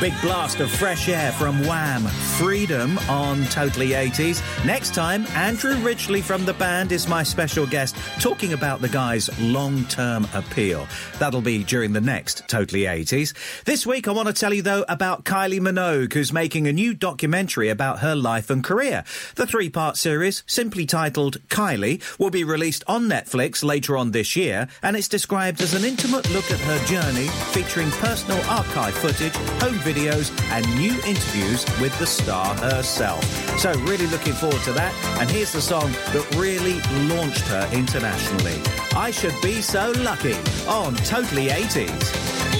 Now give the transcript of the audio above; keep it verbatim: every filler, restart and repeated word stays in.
big blast of fresh air from Wham! Freedom on Totally eighties. Next time, Andrew Ridgeley from the band is my special guest, talking about the guy's long-term appeal. That'll be during the next Totally eighties. This week, I want to tell you, though, about Kylie Minogue, who's making a new documentary about her life and career. The three-part series, simply titled Kylie, will be released on Netflix later on this year, and it's described as an intimate look at her journey, featuring personal archive footage, home videos, and new interviews with the star herself. So really looking forward to that, and here's the song that really launched her internationally. I Should Be So Lucky on Totally eighties.